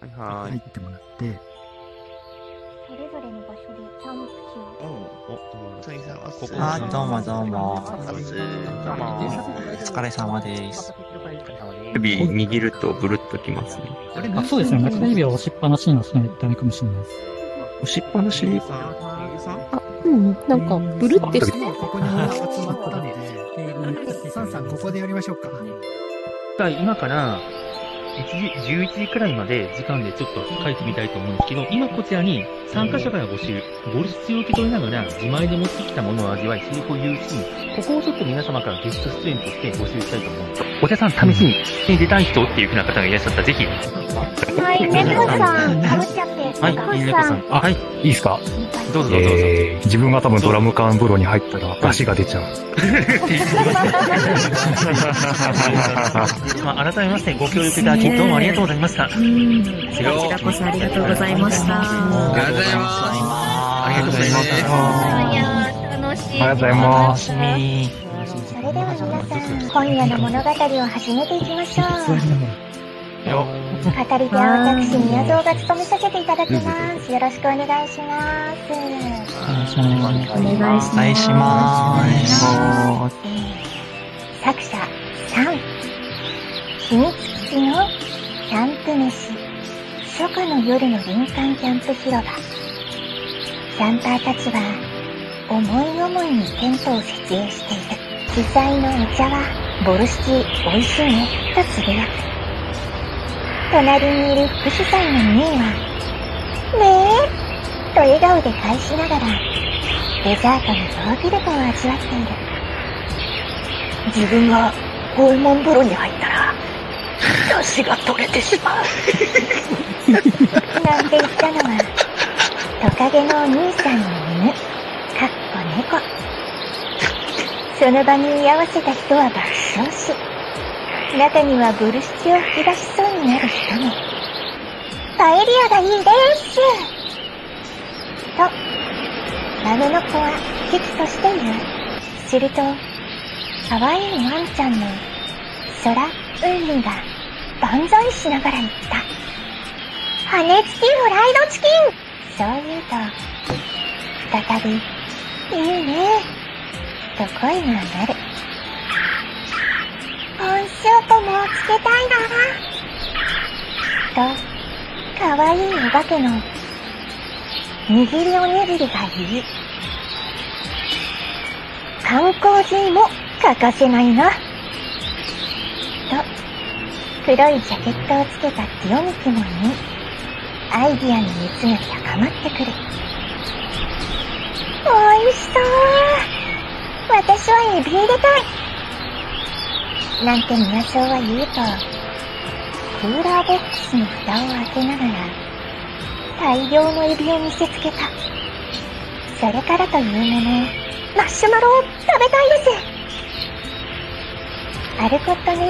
入ってもらって、 それぞれの場所でキャンプ中。 どうもどうも。お疲れ様です。 指握るとブルッときますね。 そうですね。中指を押しっぱなしにはしないとダメかもしれないです。 押しっぱなし？ なんか、ブルってして。 ここに集まったので、サンさんここでやりましょうか。 今から、11時くらいまで時間でちょっと書いてみたいと思うんですけど、今こちらに参加者から募集、ボルシチを受け取りながら自前で持ってきたものを味わい、セリフを言うシーン、ここをちょっと皆様からゲスト出演として募集したいと思うんです。お茶さん、試しに出たい人っていう風な方がいらっしゃったら、ぜひ。 はい、猫さん、かぶっちゃって。 はい、猫さん。はい。 いいですか？ どうぞ。 自分が多分ドラム缶風呂に入ったら足が出ちゃう。 改めましてご協力いただきどうもありがとうございました。こちらこそありがとうございました。 ありがとうございます。 ありがとうございます。 楽しい。 ありがとうございます。 それでは皆さん、今夜の物語を始めていきましょう。語り手は私、宮蔵が務めさせていただきます。よろしくお願いします。 お願いします。 作者3、秘密基地のキャンプ飯、初夏の夜の林間キャンプ広場。キャンパーたちは思い思いにテントを設営している。主催のお茶はボルシチおいしいねとつぶやく。隣にいる副主催のミーはねえと笑顔で返しながらデザートのヨーグルトを味わっている。自分がホルモン風呂に入ったら出汁が取れてしまうなんて言ったのはトカゲのお兄さんの犬かっこ猫。その場に居合わせた人は爆笑し、中にはボルシチを吹き出しそうになる人も。パエリアがいいですと豆の子は危機として言う。すると可愛いワンちゃんの空うんが万歳しながら言った。羽付きフライドチキン。そう言うと再びいいねと声が上がる。コーンスープもつけたいなと可愛いお化けの握りおにぎりが言い、缶コーヒーも欠かせないなと黒いジャケットをつけた清美も言い、アイディアの熱が高まってくる。おいしそう。私はエビ入れたいなんて宮蔵は言うと、クーラーボックスの蓋を開けながら大量のエビを見せつけた。それからというもの、マシュマロを食べたいです。アルコットネ